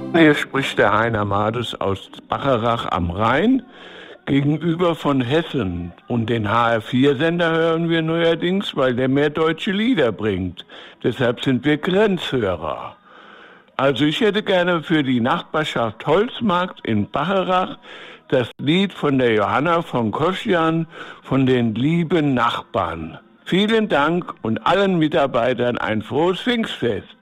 Hier spricht der Heiner Mades aus Bacharach am Rhein, gegenüber von Hessen. Und den HR4-Sender hören wir neuerdings, weil der mehr deutsche Lieder bringt. Deshalb sind wir Grenzhörer. Also ich hätte gerne für die Nachbarschaft Holzmarkt in Bacharach das Lied von der Johanna von Koschian von den lieben Nachbarn. Vielen Dank und allen Mitarbeitern ein frohes Pfingstfest.